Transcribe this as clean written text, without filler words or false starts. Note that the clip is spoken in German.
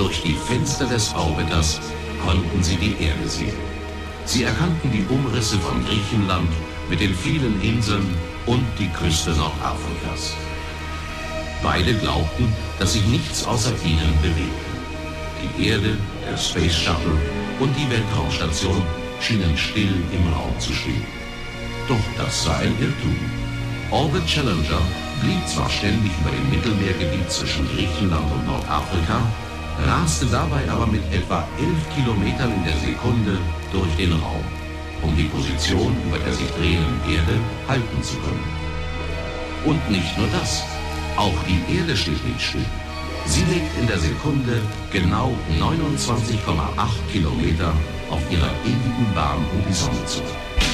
Durch die Fenster des Orbiters konnten sie die Erde sehen. Sie erkannten die Umrisse von Griechenland mit den vielen Inseln und die Küste Nordafrikas. Beide glaubten, dass sich nichts außer ihnen bewegte. Die Erde, der Space Shuttle und die Weltraumstation schienen still im Raum zu stehen. Doch das war ein Irrtum. Orbit Challenger blieb zwar ständig über dem Mittelmeergebiet zwischen Griechenland und Nordafrika, raste dabei aber mit etwa 11 Kilometern in der Sekunde durch den Raum, um die Position über der sich drehenden Erde halten zu können. Und nicht nur das, auch die Erde steht nicht still. Sie legt in der Sekunde genau 29,8 Kilometer auf ihrer ewigen Bahn um die Sonne zurück.